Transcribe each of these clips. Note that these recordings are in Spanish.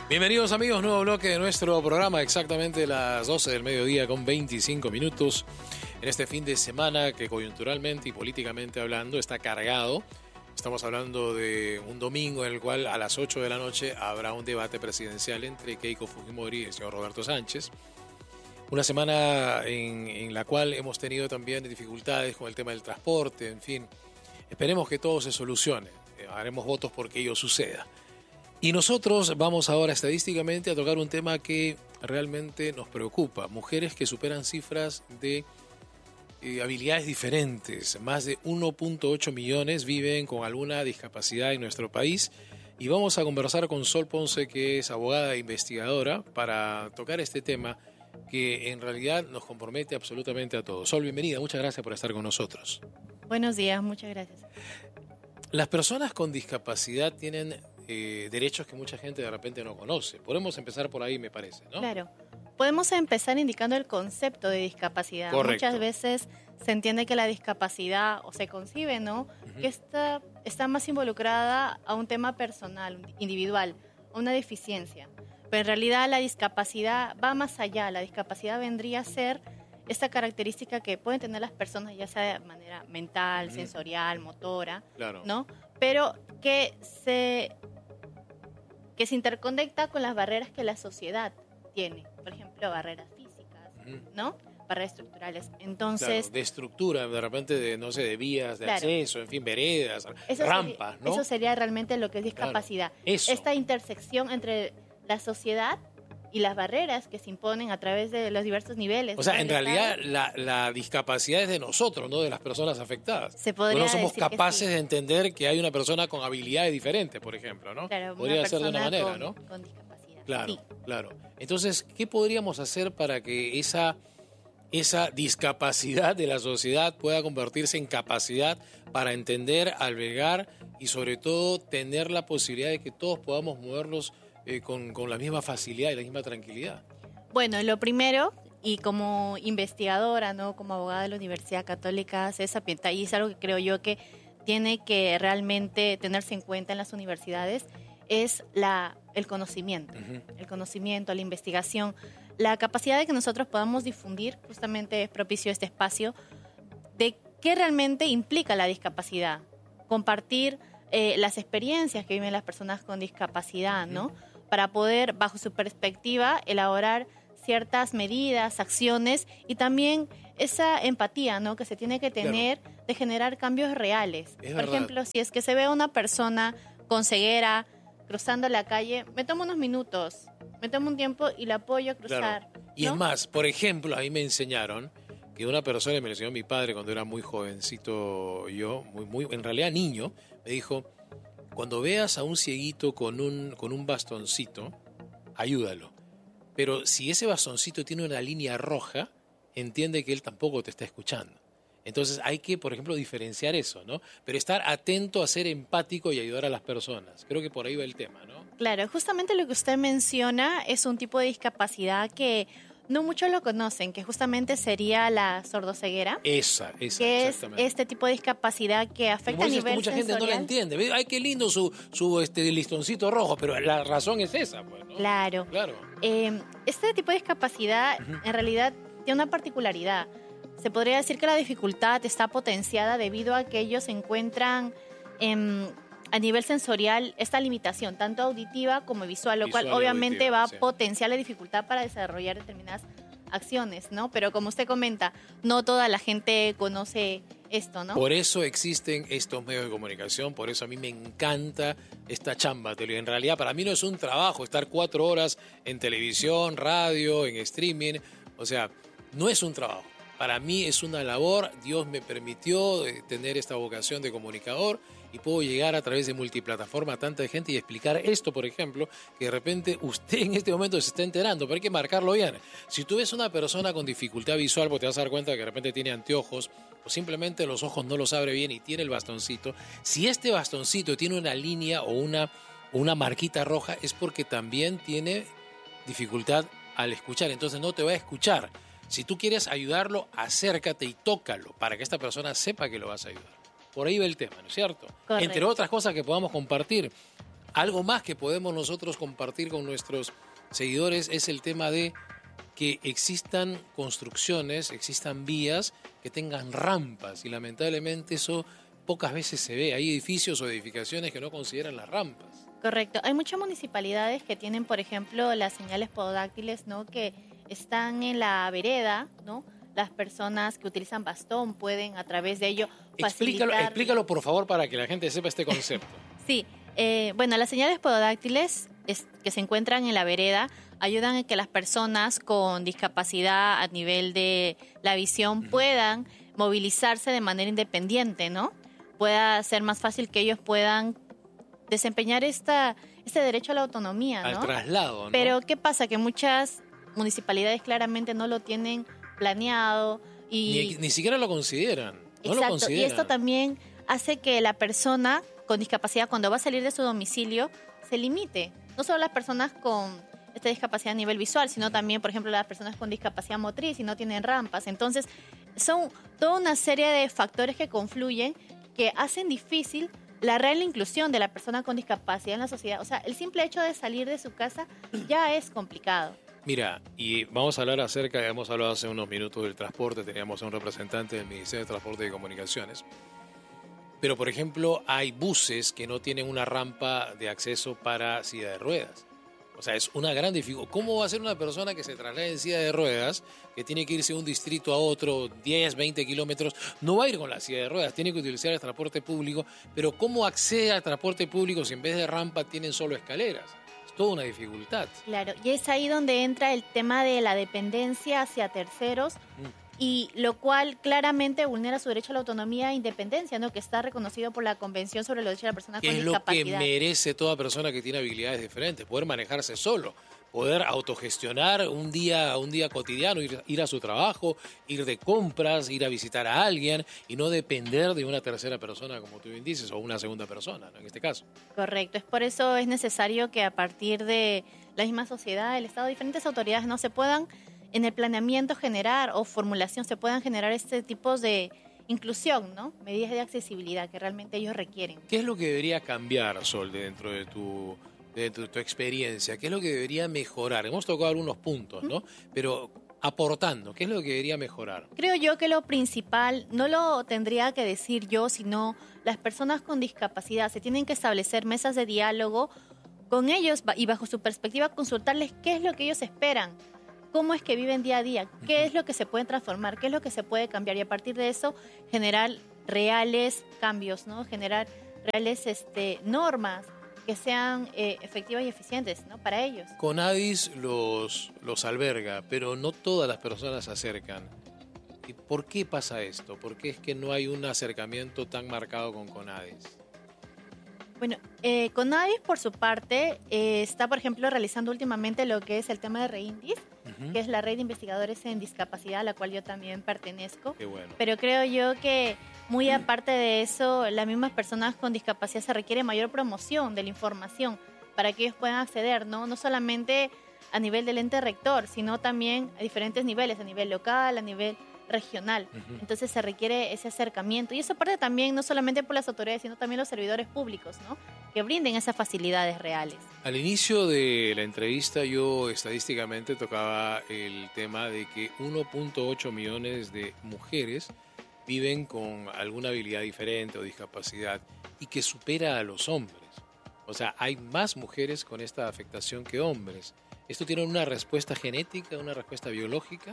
Bienvenidos amigos, nuevo bloque de nuestro programa, exactamente las 12 del mediodía con 25 minutos. En este fin de semana que coyunturalmente y políticamente hablando está cargado. Estamos hablando de un domingo en el cual a las 8 de la noche habrá un debate presidencial entre Keiko Fujimori y el señor Roberto Sánchez. Una semana en la cual hemos tenido también dificultades con el tema del transporte, en fin. Esperemos que todo se solucione. Haremos votos porque ello suceda. Y nosotros vamos ahora estadísticamente a tocar un tema que realmente nos preocupa. Mujeres que superan cifras de habilidades diferentes. Más de 1.8 millones viven con alguna discapacidad en nuestro país. Y vamos a conversar con Sol Ponce, que es abogada e investigadora, para tocar este tema que en realidad nos compromete absolutamente a todos. Sol, bienvenida. Muchas gracias por estar con nosotros. Buenos días, muchas gracias. Las personas con discapacidad tienen derechos que mucha gente de repente no conoce. Podemos empezar por ahí, me parece, ¿no? Claro. Podemos empezar indicando el concepto de discapacidad. Correcto. Muchas veces se entiende que la discapacidad, o se concibe, ¿no? Que está más involucrada a un tema personal, individual, a una deficiencia. Pero en realidad la discapacidad va más allá. La discapacidad vendría a ser esta característica que pueden tener las personas, ya sea de manera mental, sensorial, motora, Claro. ¿no? Pero que se interconecta con las barreras que la sociedad tiene. Por ejemplo, barreras físicas, ¿no? Barreras estructurales. Entonces, claro, de estructura, de repente, de, no sé, de vías de claro, acceso, en fin, veredas, rampas, ¿no? Eso sería realmente lo que es discapacidad. Claro, eso. Esta intersección entre la sociedad y las barreras que se imponen a través de los diversos niveles. O sea, en del realidad Estado. la discapacidad es de nosotros, no de las personas afectadas. Se podría no somos decir que capaces sí. de entender que hay una persona con habilidades diferentes, por ejemplo, ¿no? Claro, podría una ser de una persona manera, ¿no? con discapacidad. Claro, Sí. claro. Entonces, ¿qué podríamos hacer para que esa discapacidad de la sociedad pueda convertirse en capacidad para entender, albergar y sobre todo tener la posibilidad de que todos podamos movernos con la misma facilidad y la misma tranquilidad? Bueno, lo primero, y como investigadora, ¿no? Como abogada de la Universidad Católica, y es algo que creo yo que tiene que realmente tenerse en cuenta en las universidades, es el conocimiento. El conocimiento, la investigación, la capacidad de que nosotros podamos difundir, justamente es propicio este espacio, de qué realmente implica la discapacidad. Compartir las experiencias que viven las personas con discapacidad, ¿no? Para poder, bajo su perspectiva, elaborar ciertas medidas, acciones y también esa empatía, ¿no? Que se tiene que tener, claro, de generar cambios reales. Por ejemplo, si es que se ve a una persona con ceguera cruzando la calle, me tomo unos minutos, me tomo un tiempo y la apoyo a cruzar. Claro. Y ¿no? es más, por ejemplo, a mí me enseñaron que una persona, me lo enseñó mi padre cuando era muy jovencito, yo, en realidad niño, me dijo: cuando veas a un cieguito con un bastoncito, ayúdalo. Pero si ese bastoncito tiene una línea roja, entiende que él tampoco te está escuchando. Entonces hay que, por ejemplo, diferenciar eso, ¿no? Pero estar atento a ser empático y ayudar a las personas. Creo que por ahí va el tema, ¿no? Claro, justamente lo que usted menciona es un tipo de discapacidad que no muchos lo conocen, que justamente sería la sordoceguera. Esa, que es este tipo de discapacidad que afecta a nivel mucha gente no la entiende. Ay, qué lindo su listoncito rojo, pero la razón es esa, pues, ¿no? Claro. Este tipo de discapacidad en realidad tiene una particularidad. Se podría decir que la dificultad está potenciada debido a que ellos encuentran a nivel sensorial esta limitación, tanto auditiva como visual, lo cual obviamente auditiva, va a potenciar la dificultad para desarrollar determinadas acciones, ¿no? Pero como usted comenta, no toda la gente conoce esto, ¿no? Por eso existen estos medios de comunicación, por eso a mí me encanta esta chamba. En realidad para mí no es un trabajo estar 4 horas en televisión, radio, en streaming, o sea, no es un trabajo. Para mí es una labor. Dios me permitió tener esta vocación de comunicador y puedo llegar a través de multiplataforma a tanta gente y explicar esto, por ejemplo, que de repente usted en este momento se está enterando, pero hay que marcarlo bien. Si tú ves una persona con dificultad visual, pues te vas a dar cuenta que de repente tiene anteojos o simplemente los ojos no los abre bien y tiene el bastoncito. Si este bastoncito tiene una línea o una marquita roja, es porque también tiene dificultad al escuchar, entonces no te va a escuchar. Si tú quieres ayudarlo, acércate y tócalo para que esta persona sepa que lo vas a ayudar. Por ahí va el tema, ¿no es cierto? Correcto. Entre otras cosas que podamos compartir. Algo más que podemos nosotros compartir con nuestros seguidores es el tema de que existan construcciones, existan vías que tengan rampas, y lamentablemente eso pocas veces se ve. Hay edificios o edificaciones que no consideran las rampas. Correcto. Hay muchas municipalidades que tienen, por ejemplo, las señales podáctiles, ¿no? Que están en la vereda, ¿no? Las personas que utilizan bastón pueden a través de ello facilitar... Explícalo, por favor, para que la gente sepa este concepto. Sí. Bueno, las señales podáctiles que se encuentran en la vereda ayudan a que las personas con discapacidad a nivel de la visión puedan movilizarse de manera independiente, ¿no? Pueda ser más fácil que ellos puedan desempeñar este derecho a la autonomía, ¿no? Al traslado, ¿no? Pero ¿qué pasa? Que muchas municipalidades claramente no lo tienen planeado y... Ni siquiera lo consideran. No Exacto, lo consideran. Y esto también hace que la persona con discapacidad, cuando va a salir de su domicilio, se limite. No solo las personas con esta discapacidad a nivel visual, sino también, por ejemplo, las personas con discapacidad motriz y no tienen rampas. Entonces, son toda una serie de factores que confluyen que hacen difícil la real inclusión de la persona con discapacidad en la sociedad. O sea, el simple hecho de salir de su casa ya es complicado. Mira, y vamos a hablar hemos hablado hace unos minutos del transporte, teníamos a un representante del Ministerio de Transporte y Comunicaciones, pero por ejemplo hay buses que no tienen una rampa de acceso para silla de ruedas. O sea, es una gran dificultad. ¿Cómo va a ser una persona que se traslade en silla de ruedas, que tiene que irse de un distrito a otro, 10, 20 kilómetros? No va a ir con la silla de ruedas, tiene que utilizar el transporte público. Pero ¿cómo accede al transporte público si en vez de rampa tienen solo escaleras? Es toda una dificultad. Claro, y es ahí donde entra el tema de la dependencia hacia terceros, y lo cual claramente vulnera su derecho a la autonomía e independencia, ¿no? Que está reconocido por la Convención sobre los Derechos de la Persona con Discapacidad. Es lo que merece toda persona que tiene habilidades diferentes, poder manejarse solo, poder autogestionar un día cotidiano, ir a su trabajo, ir de compras, ir a visitar a alguien y no depender de una tercera persona, como tú bien dices, o una segunda persona, ¿no? En este caso. Correcto, es por eso es necesario que a partir de la misma sociedad, el Estado, diferentes autoridades no se puedan en el planeamiento generar o formulación se puedan generar este tipo de inclusión, ¿no? Medidas de accesibilidad que realmente ellos requieren. ¿Qué es lo que debería cambiar, Sol, dentro de tu experiencia? ¿Qué es lo que debería mejorar? Hemos tocado algunos puntos, ¿no? Pero aportando, ¿qué es lo que debería mejorar? Creo yo que lo principal no lo tendría que decir yo, sino las personas con discapacidad. Se tienen que establecer mesas de diálogo con ellos y bajo su perspectiva consultarles qué es lo que ellos esperan. Cómo es que viven día a día, qué es lo que se puede transformar, qué es lo que se puede cambiar y a partir de eso generar reales cambios, ¿no? Generar reales normas que sean efectivas y eficientes, ¿no? Para ellos. CONADIS los alberga, pero no todas las personas se acercan. ¿Y por qué pasa esto? ¿Por qué es que no hay un acercamiento tan marcado con CONADIS? Bueno, CONADIS por su parte está, por ejemplo, realizando últimamente lo que es el tema de REINDIS, que es la red de investigadores en discapacidad, a la cual yo también pertenezco. Qué bueno. Pero creo yo que muy aparte de eso, las mismas personas con discapacidad se requiere mayor promoción de la información para que ellos puedan acceder, ¿no? No solamente a nivel del ente rector, sino también a diferentes niveles, a nivel local, a nivel regional. Entonces se requiere ese acercamiento y eso parte también no solamente por las autoridades, sino también los servidores públicos, ¿no? Que brinden esas facilidades reales. Al inicio de la entrevista yo estadísticamente tocaba el tema de que 1.8 millones de mujeres viven con alguna habilidad diferente o discapacidad y que supera a los hombres. O sea, hay más mujeres con esta afectación que hombres. ¿Esto tiene una respuesta genética, una respuesta biológica?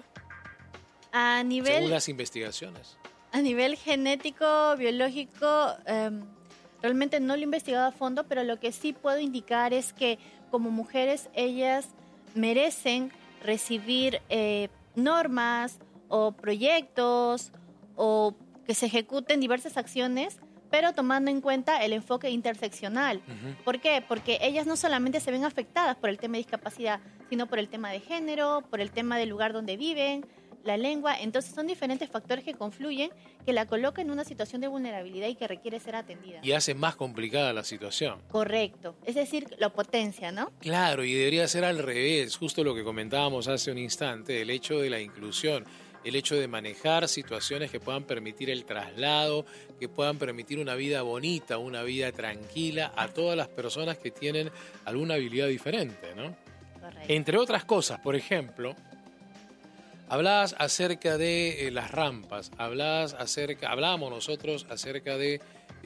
Según las investigaciones. A nivel genético, biológico, realmente no lo he investigado a fondo, pero lo que sí puedo indicar es que como mujeres ellas merecen recibir normas o proyectos o que se ejecuten diversas acciones, pero tomando en cuenta el enfoque interseccional. ¿Por qué? Porque ellas no solamente se ven afectadas por el tema de discapacidad, sino por el tema de género, por el tema del lugar donde viven, la lengua. Entonces son diferentes factores que confluyen, que la colocan en una situación de vulnerabilidad y que requiere ser atendida. Y hace más complicada la situación. Correcto. Es decir, lo potencia, ¿no? Claro, y debería ser al revés, justo lo que comentábamos hace un instante, el hecho de la inclusión. el hecho de manejar situaciones que puedan permitir el traslado, que puedan permitir una vida bonita, una vida tranquila a todas las personas que tienen alguna habilidad diferente, ¿no? Correcto. Entre otras cosas, por ejemplo, hablabas acerca de las rampas, hablábamos nosotros acerca de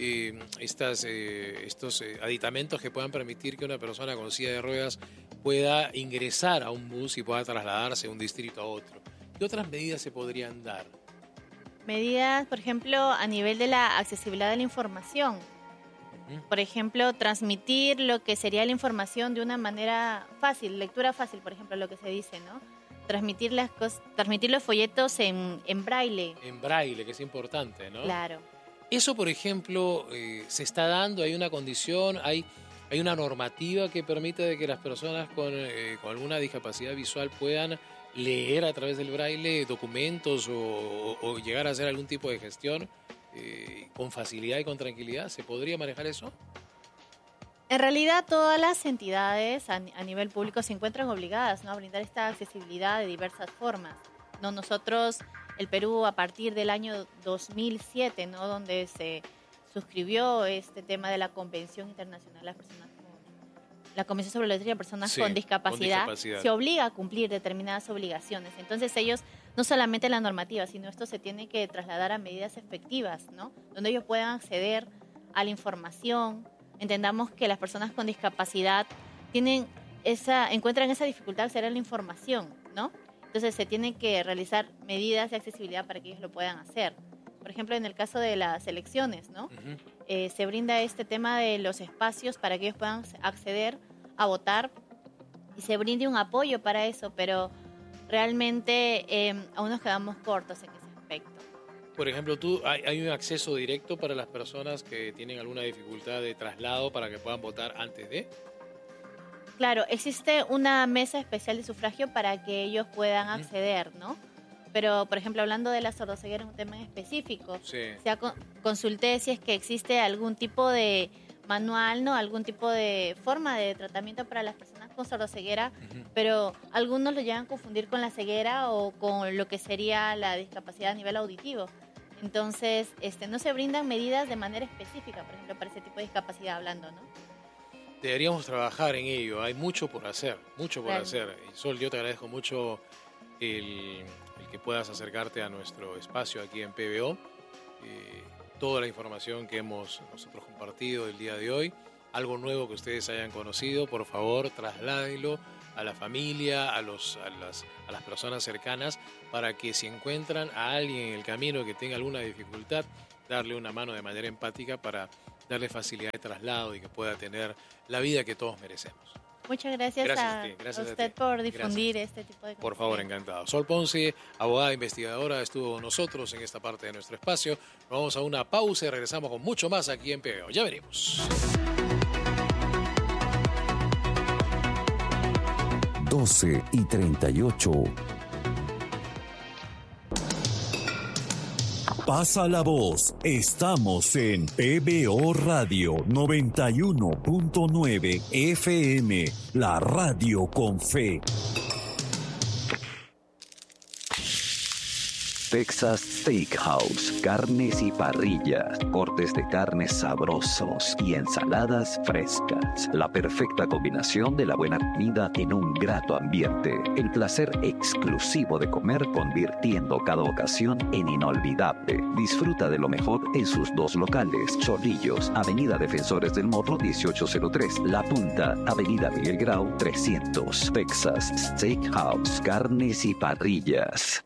estos aditamentos que puedan permitir que una persona con silla de ruedas pueda ingresar a un bus y pueda trasladarse de un distrito a otro. ¿Qué otras medidas se podrían dar? Medidas, por ejemplo, a nivel de la accesibilidad de la información. Por ejemplo, transmitir lo que sería la información de una manera fácil, lectura fácil, por ejemplo, lo que se dice, ¿no? Transmitir los folletos en braille. En braille, que es importante, ¿no? Claro. Eso, por ejemplo, se está dando, hay una condición, hay una normativa que permite de que las personas con alguna discapacidad visual puedan leer a través del braille documentos o llegar a hacer algún tipo de gestión con facilidad y con tranquilidad. ¿Se podría manejar eso? En realidad, todas las entidades a nivel público se encuentran obligadas, ¿no?, a brindar esta accesibilidad de diversas formas. ¿No? Nosotros, el Perú, a partir del año 2007, ¿no?, donde se suscribió este tema de la Convención Internacional de las Personas la Convención sobre los Derechos de Personas con discapacidad, se obliga a cumplir determinadas obligaciones. Entonces ellos, no solamente la normativa, sino esto se tiene que trasladar a medidas efectivas, ¿no?, donde ellos puedan acceder a la información. Entendamos que las personas con discapacidad encuentran esa dificultad de acceder a la información, ¿no? Entonces se tienen que realizar medidas de accesibilidad para que ellos lo puedan hacer. Por ejemplo, en el caso de las elecciones, ¿no? Se brinda este tema de los espacios para que ellos puedan acceder a votar y se brinde un apoyo para eso, pero realmente aún nos quedamos cortos en ese aspecto. Por ejemplo, ¿hay un acceso directo para las personas que tienen alguna dificultad de traslado para que puedan votar antes de? Claro, existe una mesa especial de sufragio para que ellos puedan acceder, ¿no? Pero, por ejemplo, hablando de la sordoceguera, un tema en específico, consulté si es que existe algún tipo de manual, ¿no?, algún tipo de forma de tratamiento para las personas con sordoceguera, pero algunos lo llegan a confundir con la ceguera o con lo que sería la discapacidad a nivel auditivo. Entonces, no se brindan medidas de manera específica, por ejemplo, para ese tipo de discapacidad hablando, ¿no? Deberíamos trabajar en ello, hay mucho por hacer, hacer. Sol, yo te agradezco mucho el que puedas acercarte a nuestro espacio aquí en PBO, toda la información que hemos nosotros compartido el día de hoy, algo nuevo que ustedes hayan conocido, por favor, trasládenlo a la familia, a las personas cercanas, para que si encuentran a alguien en el camino que tenga alguna dificultad, darle una mano de manera empática para darle facilidad de traslado y que pueda tener la vida que todos merecemos. Muchas gracias a usted por difundir este tipo de cosas. Por favor, encantado. Sol Ponce, abogada investigadora, estuvo con nosotros en esta parte de nuestro espacio. Vamos a una pausa y regresamos con mucho más aquí en PBO. Ya venimos. 12:38. Pasa la voz. Estamos en PBO Radio 91.9 FM, la radio con fe. Texas Steakhouse, carnes y parrillas, cortes de carnes sabrosos y ensaladas frescas. La perfecta combinación de la buena comida en un grato ambiente. El placer exclusivo de comer convirtiendo cada ocasión en inolvidable. Disfruta de lo mejor en sus dos locales. Chorrillos, Avenida Defensores del Morro 1803. La Punta, Avenida Miguel Grau 300. Texas Steakhouse, carnes y parrillas.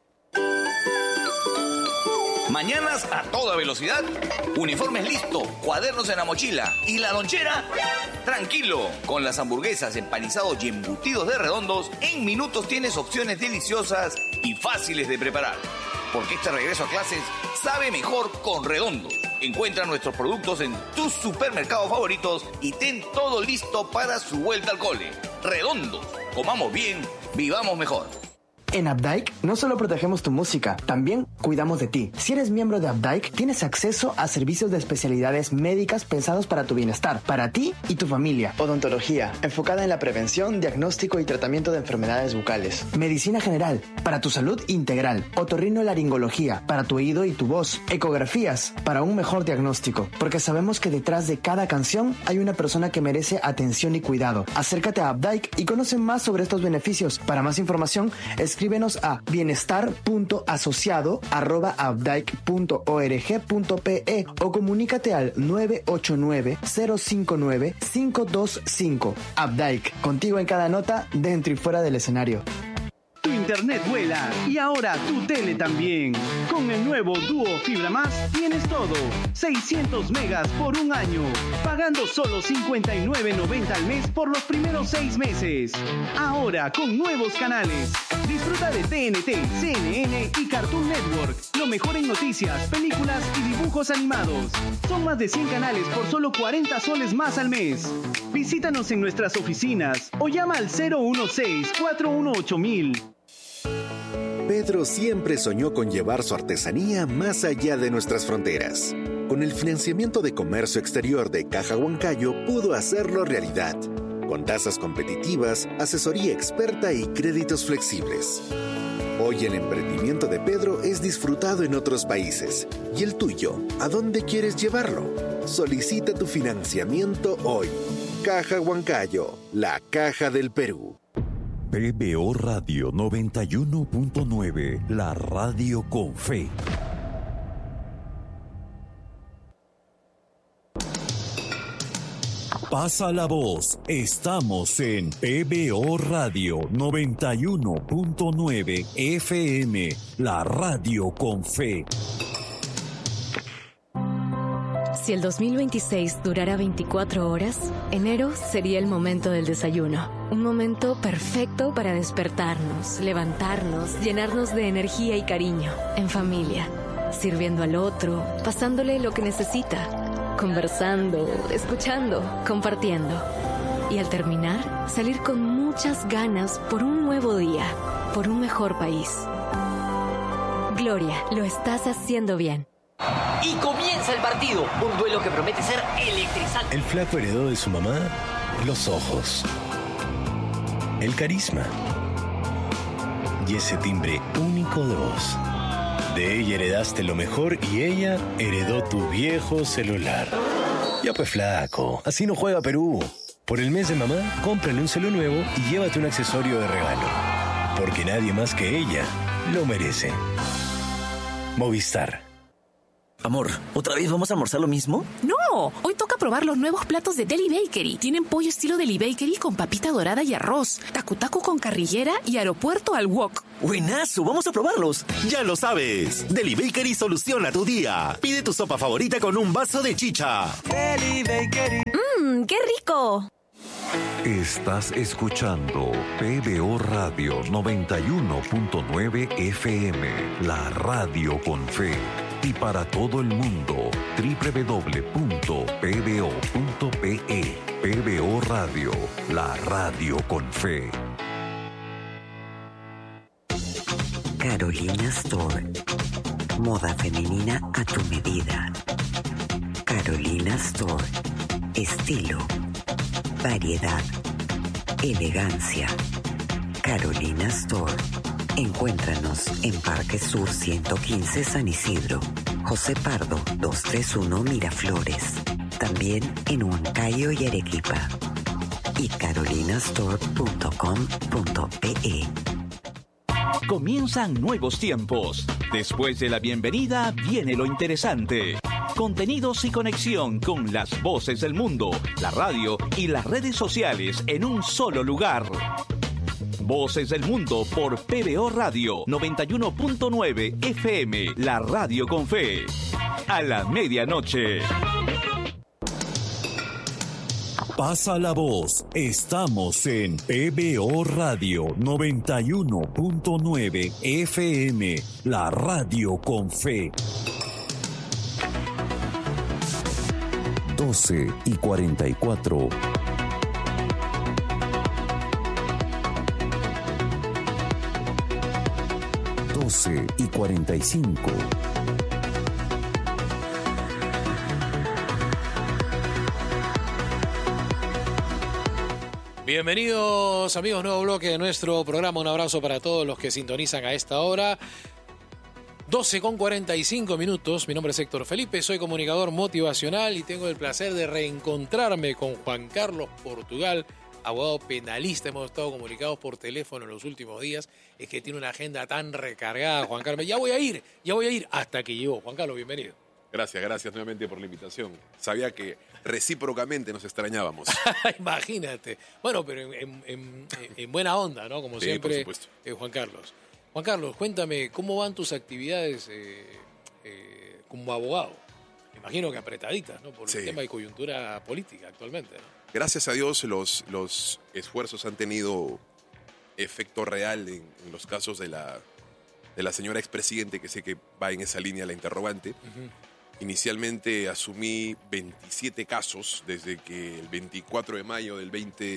Mañanas a toda velocidad, uniformes listo, cuadernos en la mochila y la lonchera, tranquilo. Con las hamburguesas, empanizados y embutidos de Redondos, en minutos tienes opciones deliciosas y fáciles de preparar. Porque este regreso a clases sabe mejor con Redondos. Encuentra nuestros productos en tus supermercados favoritos y ten todo listo para su vuelta al cole. Redondos, comamos bien, vivamos mejor. En Updike no solo protegemos tu música, también cuidamos de ti. Si eres miembro de Updike, tienes acceso a servicios de especialidades médicas pensados para tu bienestar, para ti y tu familia. Odontología, enfocada en la prevención, diagnóstico y tratamiento de enfermedades bucales. Medicina general, para tu salud integral. Otorrinolaringología, para tu oído y tu voz. Ecografías, para un mejor diagnóstico. Porque sabemos que detrás de cada canción hay una persona que merece atención y cuidado. Acércate a Updike y conoce más sobre estos beneficios. Para más información, escríbenos a bienestar.asociado@updike.org.pe o comunícate al 989-059-525. Updike, contigo en cada nota, dentro y fuera del escenario. Tu internet vuela y ahora tu tele también. Con el nuevo Duo Fibra Más tienes todo. 600 megas por un año, pagando solo $59.90 al mes por los primeros 6 meses. Ahora con nuevos canales. Disfruta de TNT, CNN y Cartoon Network. Lo mejor en noticias, películas y dibujos animados. Son más de 100 canales por solo 40 soles más al mes. Visítanos en nuestras oficinas o llama al 016-418-1000. Pedro siempre soñó con llevar su artesanía más allá de nuestras fronteras. Con el financiamiento de comercio exterior de Caja Huancayo pudo hacerlo realidad, con tasas competitivas, asesoría experta y créditos flexibles. Hoy el emprendimiento de Pedro es disfrutado en otros países. ¿Y el tuyo? ¿A dónde quieres llevarlo? Solicita tu financiamiento hoy. Caja Huancayo, la caja del Perú. PBO Radio 91.9, la radio con fe. Pasa la voz, estamos en PBO Radio 91.9 FM, la radio con fe. Si el 2026 durara 24 horas, enero sería el momento del desayuno. Un momento perfecto para despertarnos, levantarnos, llenarnos de energía y cariño, en familia, sirviendo al otro, pasándole lo que necesita, conversando, escuchando, compartiendo. Y al terminar, salir con muchas ganas por un nuevo día, por un mejor país. Gloria, lo estás haciendo bien. Y comienza el partido, un duelo que promete ser electrizante. El flaco heredó de su mamá los ojos, el carisma y ese timbre único de voz. De ella heredaste lo mejor y ella heredó tu viejo celular. Ya pues flaco, así no juega Perú. Por el mes de mamá, cómprale un celu nuevo y llévate un accesorio de regalo. Porque nadie más que ella lo merece. Movistar. Amor, ¿otra vez vamos a almorzar lo mismo? No, hoy toca probar los nuevos platos de Deli Bakery. Tienen pollo estilo Deli Bakery con papita dorada y arroz, tacu-tacu con carrillera y aeropuerto al wok. ¡Buenazo! ¡Vamos a probarlos! Ya lo sabes, Deli Bakery soluciona tu día. Pide tu sopa favorita con un vaso de chicha. Deli Bakery. ¡Qué rico! Estás escuchando PBO Radio 91.9 FM, la radio con fe. Y para todo el mundo, www.pbo.pe. PBO Radio, la radio con fe. Carolina Store. Moda femenina a tu medida. Carolina Store. Estilo, variedad, elegancia. Carolina Store. Encuéntranos en Parque Sur 115 San Isidro, José Pardo 231 Miraflores, también en Huancayo y Arequipa, y carolinastore.com.pe. Comienzan nuevos tiempos. Después de la bienvenida viene lo interesante. Contenidos y conexión con las voces del mundo, la radio y las redes sociales en un solo lugar. Voces del Mundo por PBO Radio 91.9 FM, la radio con fe. A la medianoche. Pasa la voz, estamos en PBO Radio 91.9 FM, la radio con fe. 12:44. 12:45. Bienvenidos amigos, nuevo bloque de nuestro programa. Un abrazo para todos los que sintonizan a esta hora. 12:45. Mi nombre es Héctor Felipe, soy comunicador motivacional y tengo el placer de reencontrarme con Juan Carlos Portugal, abogado penalista. Hemos estado comunicados por teléfono en los últimos días. Es que tiene una agenda tan recargada, Juan Carlos. Ya voy a ir, hasta que llegó. Juan Carlos, bienvenido. Gracias nuevamente por la invitación. Sabía que recíprocamente nos extrañábamos. Imagínate. Bueno, pero en buena onda, ¿no? Como sí, siempre, por supuesto. Juan Carlos. Juan Carlos, cuéntame, ¿cómo van tus actividades como abogado? Me imagino que apretaditas, ¿no? Por el tema de coyuntura política actualmente, ¿no? Gracias a Dios los esfuerzos han tenido efecto real en los casos de la señora expresidente, que sé que va en esa línea la interrogante. Uh-huh. Inicialmente asumí 27 casos desde que el 24 de mayo del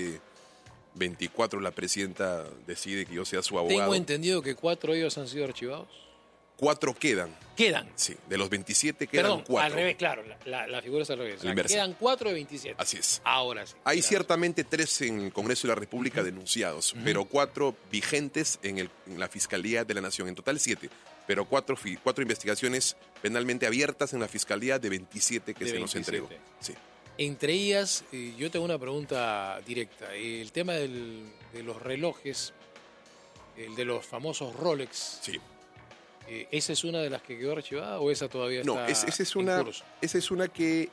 2024 la presidenta decide que yo sea su abogado. Tengo entendido que 4 de ellos han sido archivados. 4 quedan. ¿Quedan? Sí, de los 27 quedan 4. Al revés, claro, la figura es al revés. Quedan 4 de 27. Así es. Ahora sí. Hay ciertamente 3 en el Congreso de la República denunciados, pero 4 vigentes en la Fiscalía de la Nación. En total 7, pero 4 investigaciones penalmente abiertas en la Fiscalía de 27 que se nos entregó. Sí. Entre ellas, yo tengo una pregunta directa. El tema de los relojes, el de los famosos Rolex. Sí. ¿Esa es una de las que quedó archivada o esa todavía está esa es una que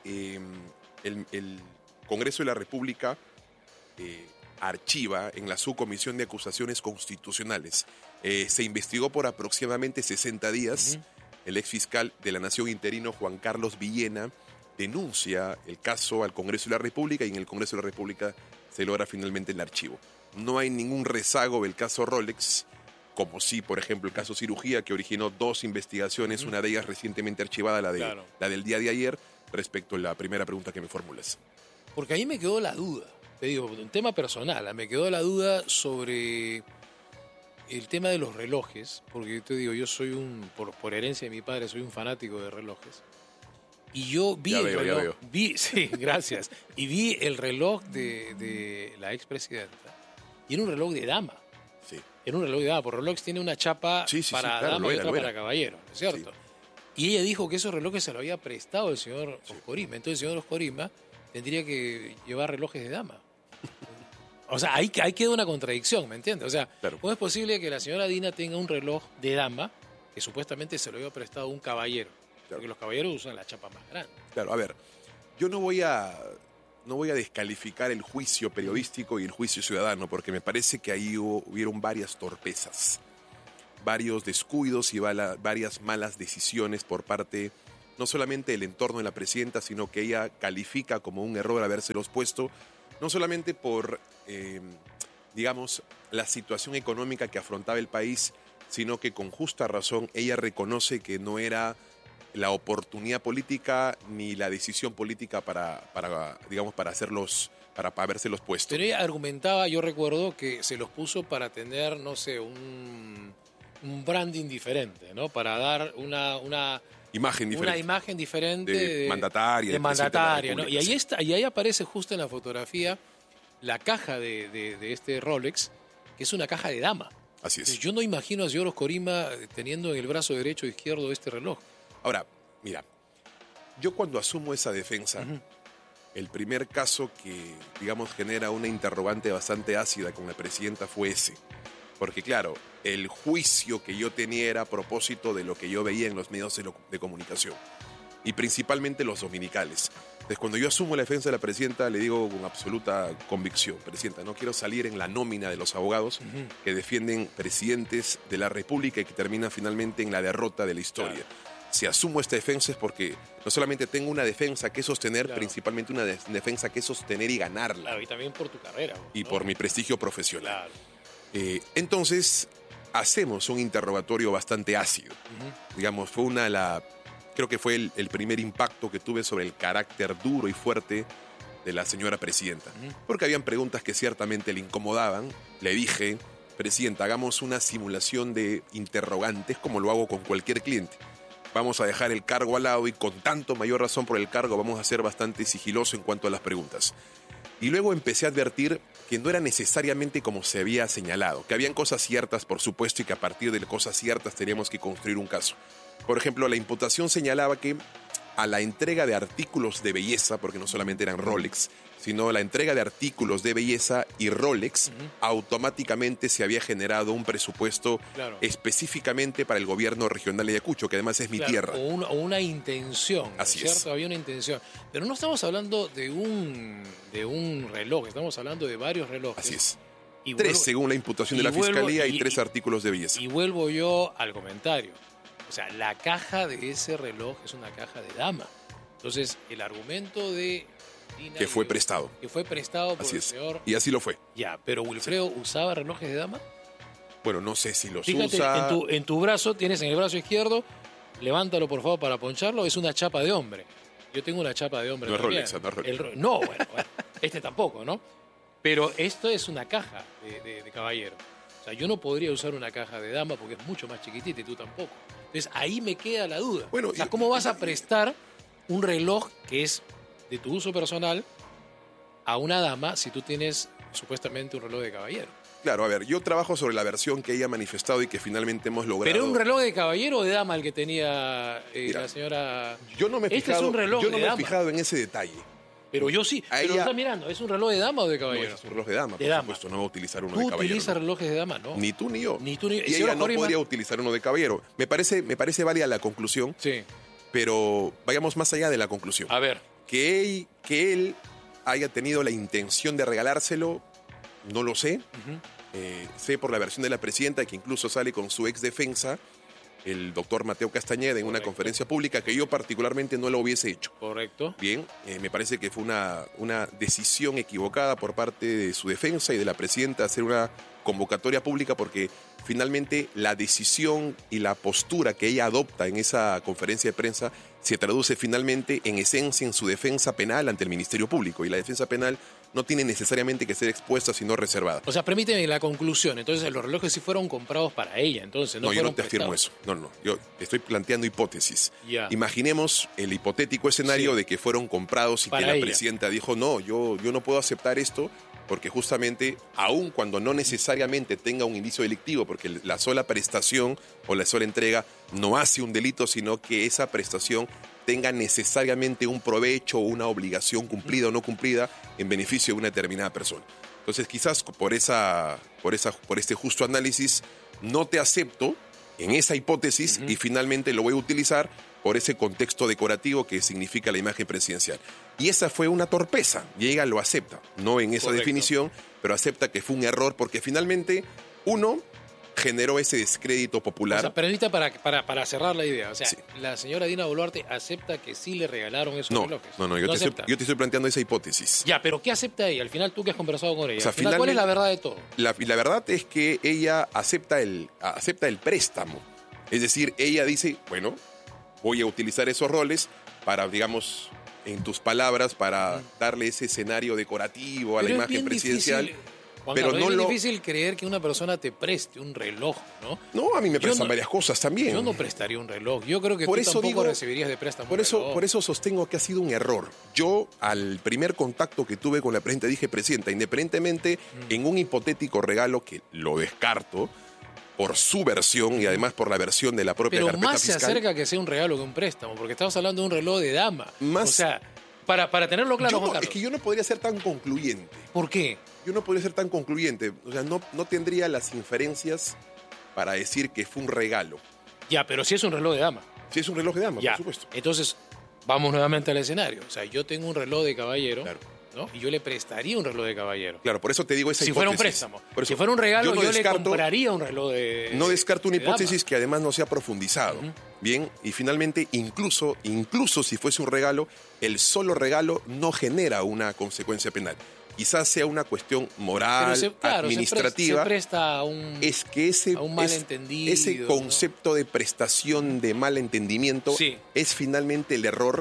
el Congreso de la República archiva en la Subcomisión de Acusaciones Constitucionales. Se investigó por aproximadamente 60 días. Uh-huh. El exfiscal de la Nación interino, Juan Carlos Villena, denuncia el caso al Congreso de la República y en el Congreso de la República se logra finalmente el archivo. No hay ningún rezago del caso Rolex, como sí, por ejemplo, el caso cirugía, que originó 2 investigaciones, una de ellas recientemente archivada, la del día de ayer, respecto a la primera pregunta que me formulas. Porque ahí me quedó la duda, te digo, un tema personal, me quedó la duda sobre el tema de los relojes, porque te digo, yo soy por herencia de mi padre, soy un fanático de relojes. Y yo vi el reloj, sí, gracias, y vi el reloj de la expresidenta, y era un reloj de dama. Sí. Era un reloj de dama, porque Rolex tiene una chapa para dama y otra para caballero, ¿no es cierto? Sí. Y ella dijo que esos relojes se lo había prestado el señor Oscorima. Entonces el señor Oscorima tendría que llevar relojes de dama. O sea, ahí queda una contradicción, ¿me entiendes? O sea, ¿cómo es posible que la señora Dina tenga un reloj de dama que supuestamente se lo había prestado un caballero? Porque los caballeros usan la chapa más grande. Claro, a ver, yo no voy a descalificar el juicio periodístico y el juicio ciudadano, porque me parece que ahí hubieron varias torpezas, varios descuidos y varias malas decisiones por parte no solamente del entorno de la presidenta, sino que ella califica como un error habérselos puesto, no solamente por, digamos, la situación económica que afrontaba el país, sino que con justa razón ella reconoce que no era la oportunidad política ni la decisión política para habérselos puesto. Pero ella argumentaba, yo recuerdo, que se los puso para tener, no sé, un branding diferente, ¿no? Para dar una imagen diferente. Una imagen diferente de mandataria. De mandataria, ¿no? Y ahí aparece justo en la fotografía la caja de este Rolex, que es una caja de dama. Así es. Yo no imagino a señor Oscorima teniendo en el brazo derecho o izquierdo este reloj. Ahora, mira, yo cuando asumo esa defensa, el primer caso que, digamos, genera una interrogante bastante ácida con la presidenta fue ese. Porque, claro, el juicio que yo tenía era a propósito de lo que yo veía en los medios de comunicación. Y principalmente los dominicales. Entonces, cuando yo asumo la defensa de la presidenta, le digo con absoluta convicción: presidenta, no quiero salir en la nómina de los abogados que defienden presidentes de la República y que terminan finalmente en la derrota de la historia. Claro. Si asumo esta defensa es porque no solamente tengo una defensa que sostener, principalmente una defensa que sostener y ganarla. Claro, y también por tu carrera. Y por mi prestigio profesional. Claro. Entonces, hacemos un interrogatorio bastante ácido. Digamos, creo que fue el primer impacto que tuve sobre el carácter duro y fuerte de la señora presidenta. Porque habían preguntas que ciertamente le incomodaban. Le dije, presidenta, hagamos una simulación de interrogantes como lo hago con cualquier cliente. Vamos a dejar el cargo al lado y con tanto mayor razón por el cargo vamos a ser bastante sigilosos en cuanto a las preguntas. Y luego empecé a advertir que no era necesariamente como se había señalado, que habían cosas ciertas, por supuesto, y que a partir de cosas ciertas teníamos que construir un caso. Por ejemplo, la imputación señalaba que a la entrega de artículos de belleza, porque no solamente eran Rolex, sino la entrega de artículos de belleza y Rolex, automáticamente se había generado un presupuesto específicamente para el gobierno regional de Ayacucho, que además es mi tierra. O una intención, Así ¿cierto? es. Había una intención. Pero no estamos hablando de un reloj, estamos hablando de varios relojes. Así es. Y 3 vuelvo- según la imputación de y la Fiscalía vuelvo- y 3 artículos de belleza. Y vuelvo yo al comentario. O sea, la caja de ese reloj es una caja de dama. Entonces, el argumento de Dina Que fue prestado. Que fue prestado por Así el es. señor. Y así lo fue. Ya, pero Wilfredo usaba relojes de dama. Bueno, no sé si los Fíjate, usa. en tu brazo, tienes en el brazo izquierdo, levántalo por favor para poncharlo, es una chapa de hombre. Yo tengo una chapa de hombre No es también. Rolex, no es Rolex. No, bueno, este tampoco, ¿no? Pero esto es una caja de caballero. O sea, yo no podría usar una caja de dama porque es mucho más chiquitita y tú tampoco. Entonces ahí me queda la duda. Bueno, o sea, ¿cómo vas a prestar un reloj que es de tu uso personal a una dama si tú tienes supuestamente un reloj de caballero? Claro, a ver, yo trabajo sobre la versión que ella ha manifestado y que finalmente hemos logrado. ¿Pero un reloj de caballero o de dama el que tenía Mira, la señora? Yo no me he Este fijado, es un reloj yo no de me he dama. fijado en ese detalle. Pero yo sí. A Pero lo ella- está mirando, ¿es un reloj de dama o de No, caballero? ese es un reloj de dama, De por dama. supuesto, no va a utilizar uno ¿Tú de caballero. utilizas ¿no? relojes de dama? No. Ni tú ni yo. Ni tú ni yo. Y ella no podría utilizar uno de caballero. Me parece válida la conclusión, Sí. pero vayamos más allá de la conclusión. A ver. Que él haya tenido la intención de regalárselo, no lo sé. Sé por la versión de la presidenta que incluso sale con su ex defensa, el doctor Mateo Castañeda, en una conferencia pública que yo particularmente no lo hubiese hecho. Correcto. Bien, me parece que fue una decisión equivocada por parte de su defensa y de la presidenta hacer una convocatoria pública porque finalmente la decisión y la postura que ella adopta en esa conferencia de prensa se traduce finalmente en esencia en su defensa penal ante el Ministerio Público y la defensa penal no tiene necesariamente que ser expuesta sino reservada. O sea, permíteme la conclusión. Entonces, los relojes sí fueron comprados para ella. Entonces, no No, yo fueron no te afirmo prestados. eso. No, yo estoy planteando hipótesis. Ya. Imaginemos el hipotético escenario Sí. de que fueron comprados y Para que la ella. presidenta dijo, no, yo no puedo aceptar esto porque justamente, aun cuando no necesariamente tenga un indicio delictivo, porque la sola prestación o la sola entrega no hace un delito, sino que esa prestación tenga necesariamente un provecho o una obligación cumplida o no cumplida en beneficio de una determinada persona. Entonces, quizás por este justo análisis, no te acepto en esa hipótesis y finalmente lo voy a utilizar por ese contexto decorativo que significa la imagen presidencial. Y esa fue una torpeza, y ella lo acepta, no en esa Correcto. definición, pero acepta que fue un error porque finalmente, uno, generó ese descrédito popular. O sea, pero ahorita para cerrar la idea, o sea, la señora Dina Boluarte acepta que sí le regalaron esos relojes. No, yo acepta. te estoy planteando esa hipótesis. Ya, pero ¿qué acepta ella? Al final tú que has conversado con ella. O sea, Al final, ¿cuál es la finalmente- verdad de todo? La verdad es que ella acepta el préstamo. Es decir, ella dice, bueno, voy a utilizar esos roles para, digamos, en tus palabras, para darle ese escenario decorativo a la Pero es imagen bien presidencial. difícil, Juan Pero Carlos, no es lo... difícil creer que una persona te preste un reloj, ¿no? No, a mí me Yo prestan no- varias cosas también. Yo no prestaría un reloj. Yo creo que Por tú eso tampoco digo- recibirías de préstamo Por un eso, reloj. por eso sostengo que ha sido un error. Yo, al primer contacto que tuve con la presidenta, dije, presidenta, independientemente en un hipotético regalo que lo descarto por su versión y además por la versión de la propia Pero carpeta más se fiscal. acerca que sea un regalo que un préstamo, porque estamos hablando de un reloj de dama. Más- O sea, para tenerlo claro, Yo Juan no- Carlos. es que yo no podría ser tan concluyente. ¿Por qué? Yo no podría ser tan concluyente. O sea, no tendría las inferencias para decir que fue un regalo. Ya, pero si es un reloj de dama. Si es un reloj de dama, Ya. por supuesto. Entonces, vamos nuevamente al escenario. O sea, yo tengo un reloj de caballero, ¿no? Y yo le prestaría un reloj de caballero. Claro, por eso te digo esa Si hipótesis. fuera un préstamo. Por eso, Si fuera un regalo, no yo le descarto- compraría un reloj de No descarto una de dama. hipótesis que además no se ha profundizado. Bien, y finalmente, incluso si fuese un regalo, el solo regalo no genera una consecuencia penal. Quizás sea una cuestión moral, Claro, administrativa. se presta a un, es que ese, a un malentendido. ese concepto de prestación de malentendimiento Sí. es finalmente el error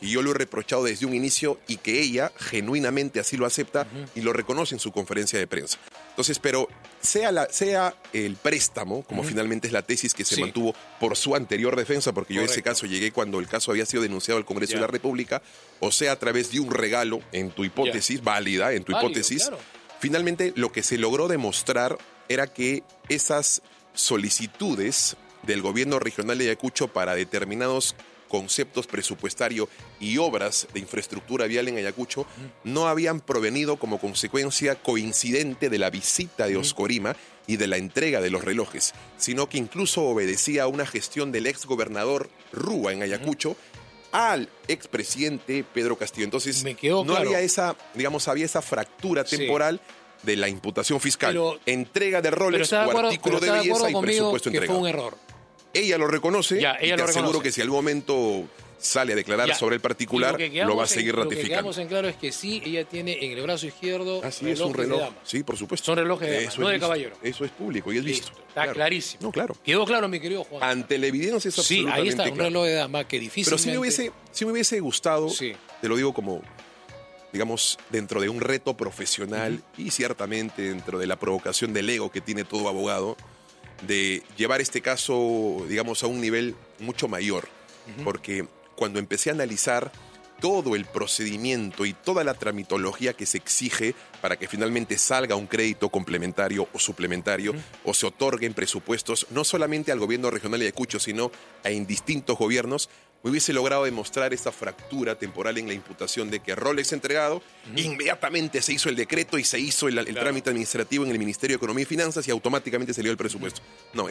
y yo lo he reprochado desde un inicio y que ella genuinamente así lo acepta y lo reconoce en su conferencia de prensa. Entonces, pero sea el préstamo, como finalmente es la tesis que se mantuvo por su anterior defensa, porque yo a ese caso llegué cuando el caso había sido denunciado al Congreso de la República, o sea a través de un regalo, en tu hipótesis, válida, en tu hipótesis, claro. Finalmente lo que se logró demostrar era que esas solicitudes del gobierno regional de Ayacucho para determinados conceptos presupuestarios y obras de infraestructura vial en Ayacucho no habían provenido como consecuencia coincidente de la visita de Oscorima y de la entrega de los relojes, sino que incluso obedecía a una gestión del exgobernador Rúa en Ayacucho al expresidente Pedro Castillo. Entonces, había esa, había esa fractura temporal de la imputación fiscal, entrega de roles o artículo de belleza y presupuesto entregado. Fue un error. Ella lo reconoce y te aseguro que si algún momento sale a declarar sobre el particular, lo va a seguir ratificando. Lo que quedamos en claro es que sí, ella tiene en el brazo izquierdo es un reloj. Sí, por supuesto. Son relojes de dama, no de caballero. Eso es público y es visto. Está clarísimo. No, claro. Quedó claro, mi querido Juan. Ante la evidencia es absolutamente ahí está, un reloj de dama que difícilmente... Pero si me hubiese gustado, te lo digo como, digamos, dentro de un reto profesional y ciertamente dentro de la provocación del ego que tiene todo abogado, de llevar este caso, digamos, a un nivel mucho mayor. Porque cuando empecé a analizar todo el procedimiento y toda la tramitología que se exige para que finalmente salga un crédito complementario o suplementario o se otorguen presupuestos, no solamente al gobierno regional de Ayacucho, sino a indistintos gobiernos, me hubiese logrado demostrar esa fractura temporal en la imputación de que Rolex entregado, inmediatamente se hizo el decreto y se hizo el trámite administrativo en el Ministerio de Economía y Finanzas y automáticamente salió el presupuesto. No,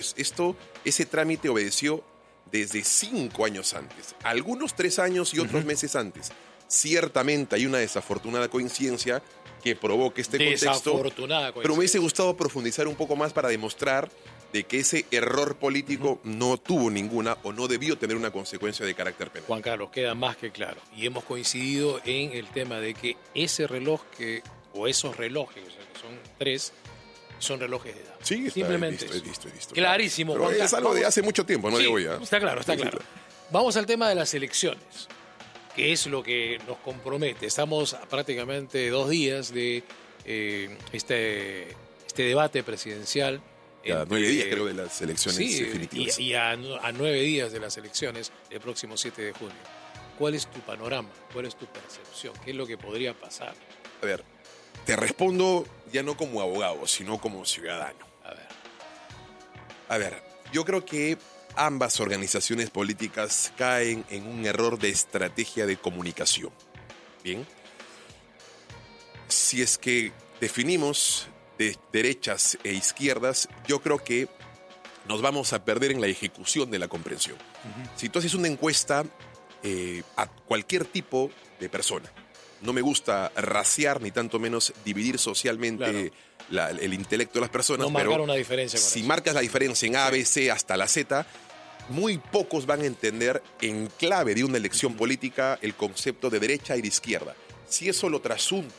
ese trámite obedeció desde 5 años antes, algunos 3 años y otros meses antes. Ciertamente hay una desafortunada coincidencia que provoca este contexto, pero me hubiese gustado profundizar un poco más para demostrar de que ese error político no tuvo ninguna o no debió tener una consecuencia de carácter penal. Juan Carlos, queda más que claro. Y hemos coincidido en el tema de que ese reloj o esos relojes, o sea, que son 3, son relojes de edad. Sí, simplemente he visto. Clarísimo. Pero es algo de hace mucho tiempo, no digo ya. Está claro. Vamos al tema de las elecciones, que es lo que nos compromete. Estamos a prácticamente 2 días de este debate presidencial. A 9 días, creo, de las elecciones definitivas. Y a 9 días de las elecciones, el próximo 7 de junio. ¿Cuál es tu panorama? ¿Cuál es tu percepción? ¿Qué es lo que podría pasar? A ver, te respondo ya no como abogado, sino como ciudadano. A ver, yo creo que ambas organizaciones políticas caen en un error de estrategia de comunicación. Bien. Si es que definimos de derechas e izquierdas, yo creo que nos vamos a perder en la ejecución de la comprensión. Si tú haces una encuesta a cualquier tipo de persona, no me gusta raciar ni tanto menos dividir socialmente el intelecto de las personas, no marcar una diferencia con si eso. Marcas la diferencia en A, B, C hasta la Z, muy pocos van a entender en clave de una elección política el concepto de derecha y de izquierda. Si eso lo trasuntas